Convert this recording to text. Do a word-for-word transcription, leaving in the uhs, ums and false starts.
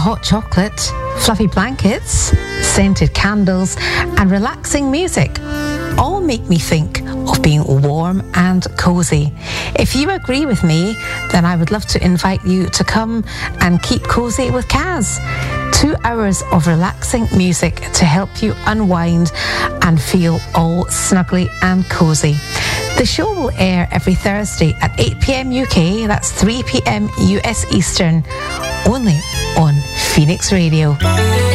hot chocolate, fluffy blankets, scented candles, and relaxing music all make me think of being warm and cozy. If you agree with me, then I would love to invite you to come and keep cozy with Kaz. Two hours of relaxing music to help you unwind and feel all snuggly and cozy. The show will air every Thursday at eight p.m. U K, that's three p.m. U S Eastern, only on Phoenix Radio.